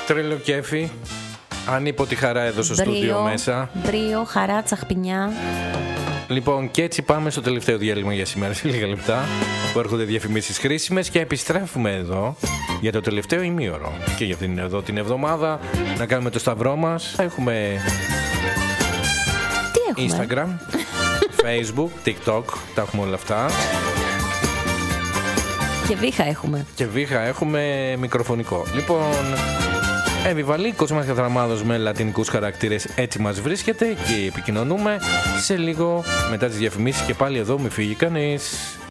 Τρελό κέφι. Ανίποτη χαρά εδώ στο στούντιο μέσα. Μπρίο, χαρά, τσαχπινιά. Λοιπόν, και έτσι πάμε στο τελευταίο διάλειμμα για σήμερα, σε λίγα λεπτά, που έρχονται διαφημίσεις χρήσιμες και επιστρέφουμε εδώ για το τελευταίο ημίωρο. Και για την εδώ την εβδομάδα να κάνουμε το σταυρό μας. Έχουμε Instagram, Facebook, TikTok, τα έχουμε όλα αυτά. Και βήχα έχουμε. Και βήχα έχουμε μικροφωνικό. Λοιπόν, Εύη Κοσμάς Καθραμάδος με λατινικούς χαρακτήρες, έτσι μας βρίσκεται και επικοινωνούμε σε λίγο μετά τις διαφημίσεις και πάλι εδώ, μη φύγει κανείς.